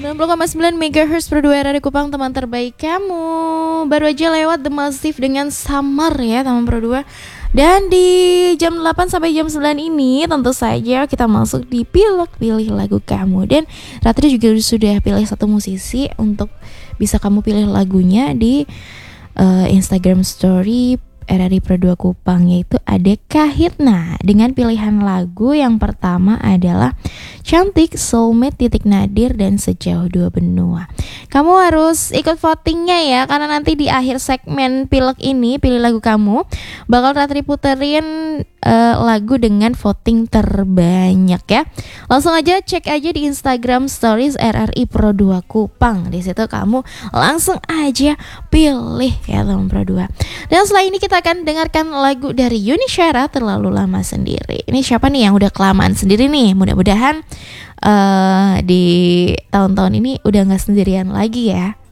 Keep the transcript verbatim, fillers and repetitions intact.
sembilan puluh koma sembilan megahertz Pro dua R R I Kupang, teman terbaik kamu. Baru aja lewat The Massive dengan Summer ya, teman Pro dua. Dan di jam delapan sampai jam sembilan ini tentu saja kita masuk di Pilek Pilih Lagu Kamu. Dan Ratri juga sudah pilih satu musisi untuk bisa kamu pilih lagunya di uh, Instagram Story R R I Pro dua Kupang, yaitu ada Kahitna dengan pilihan lagu yang pertama adalah Cantik, Soulmate, Titik Nadir, dan Sejauh Dua Benua. Kamu harus ikut votingnya ya, karena nanti di akhir segmen Pilek ini, pilih lagu kamu, bakal Ratri puterin uh, lagu dengan voting terbanyak ya. Langsung aja cek aja di Instagram Stories R R I Pro dua Kupang. Di situ kamu langsung aja pilih ya teman Pro dua. Dan setelah ini kita akan dengarkan lagu dari Yuni Syara, Terlalu Lama Sendiri. Ini siapa nih yang udah kelamaan sendiri nih? Mudah-mudahan uh, di tahun-tahun ini udah gak sendirian lagi ya.